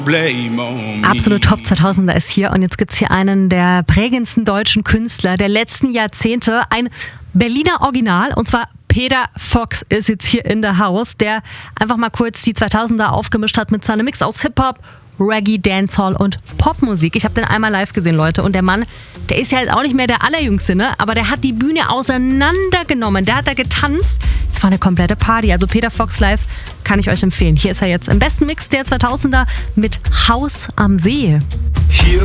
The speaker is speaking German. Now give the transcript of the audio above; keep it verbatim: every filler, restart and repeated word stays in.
Absolut Top zweitausender ist hier und jetzt gibt es hier einen der prägendsten deutschen Künstler der letzten Jahrzehnte, ein Berliner Original und zwar Peter Fox ist jetzt hier in der Haus, der einfach mal kurz die zweitausender aufgemischt hat mit seinem Mix aus Hip-Hop, Reggae, Dancehall und Popmusik. Ich habe den einmal live gesehen, Leute, und der Mann, der ist ja jetzt auch nicht mehr der Allerjüngste, ne? Aber der hat die Bühne auseinandergenommen, der hat da getanzt. Es war eine komplette Party, also Peter Fox live kann ich euch empfehlen. Hier ist er jetzt im besten Mix der zweitausender mit Haus am See. Hier